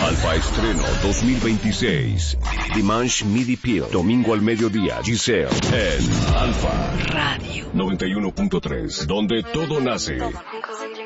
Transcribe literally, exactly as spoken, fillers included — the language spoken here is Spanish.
Alfa Estreno dos mil veintiséis. Dimanche Midi Peel. Domingo al mediodía. Giselle. En Alfa Radio noventa y uno punto tres. Donde todo nace.